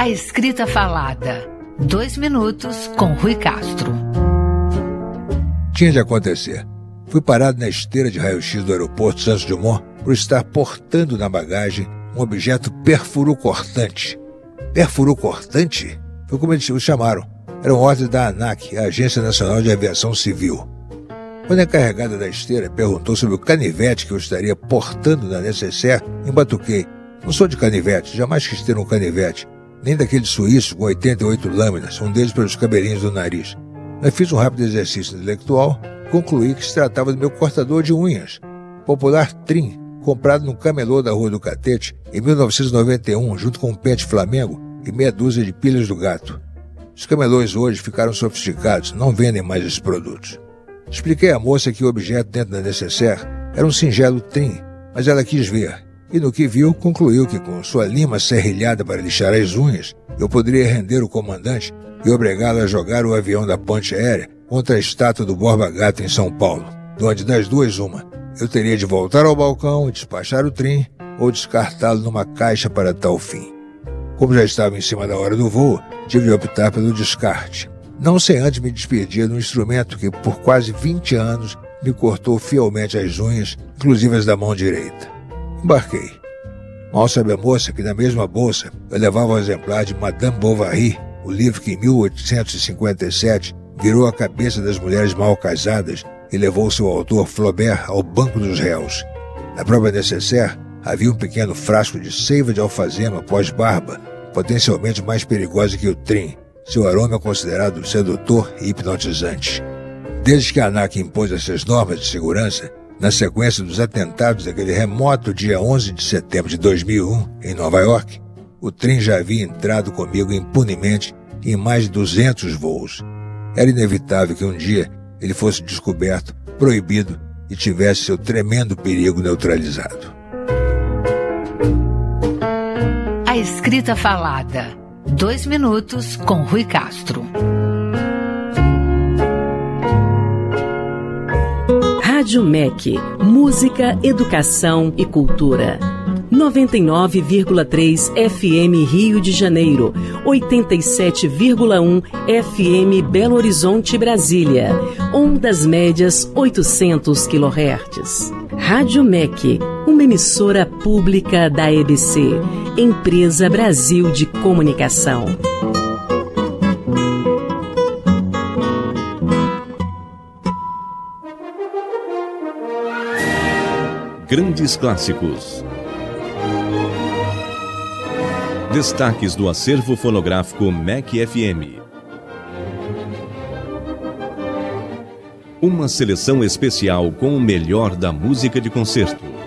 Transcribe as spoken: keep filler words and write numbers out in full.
Escrita Falada. Dois minutos com Rui Castro. Tinha de acontecer. Fui parado na esteira de raio-x do aeroporto Santos Dumont por estar portando na bagagem um objeto perfuro-cortante. Perfuro-cortante? Foi como eles o chamaram. Eram ordens da ANAC, a Agência Nacional de Aviação Civil. Quando a encarregada da esteira perguntou sobre o canivete que eu estaria portando na necessaire, embatuquei. Não sou de canivete, jamais quis ter um canivete, nem daquele suíço com oitenta e oito lâminas, um deles pelos cabelinhos do nariz. Mas fiz um rápido exercício intelectual e concluí que se tratava do meu cortador de unhas, popular Trim, comprado num camelô da Rua do Catete em mil novecentos e noventa e um, junto com um pente Flamengo e meia dúzia de pilhas do gato. Os camelôs hoje ficaram sofisticados, não vendem mais esses produtos. Expliquei à moça que o objeto dentro da necessaire era um singelo Trim, mas ela quis ver, e no que viu, concluiu que com sua lima serrilhada para lixar as unhas, eu poderia render o comandante e obrigá-lo a jogar o avião da ponte aérea contra a estátua do Borba Gato em São Paulo, de onde das duas uma. Eu teria de voltar ao balcão e despachar o Trim ou descartá-lo numa caixa para tal fim. Como já estava em cima da hora do voo, tive de optar pelo descarte. Não sem antes me despedir do instrumento que, por quase vinte anos, me cortou fielmente as unhas, inclusive as da mão direita. Embarquei. Mal sabe a moça que na mesma bolsa eu levava um exemplar de Madame Bovary, o livro que em mil oitocentos e cinquenta e sete virou a cabeça das mulheres mal casadas e levou seu autor Flaubert ao banco dos réus. Na própria necessaire havia um pequeno frasco de seiva de alfazema pós-barba, potencialmente mais perigosa que o Trim, seu aroma é considerado sedutor e hipnotizante. Desde que a ANAC impôs essas normas de segurança, na sequência dos atentados daquele remoto dia onze de setembro de dois mil e um, em Nova York, o Trim já havia entrado comigo impunemente em mais de duzentos voos. Era inevitável que um dia ele fosse descoberto, proibido e tivesse seu tremendo perigo neutralizado. A Escrita Falada. Dois minutos com Rui Castro. Rádio M E C, Música, Educação e Cultura. noventa e nove vírgula três F M Rio de Janeiro, oitenta e sete vírgula um F M Belo Horizonte, Brasília. Ondas médias oitocentos quilohertz. Rádio M E C, uma emissora pública da E B C, Empresa Brasil de Comunicação. Grandes clássicos. Destaques do acervo fonográfico M E C F M. Uma seleção especial com o melhor da música de concerto.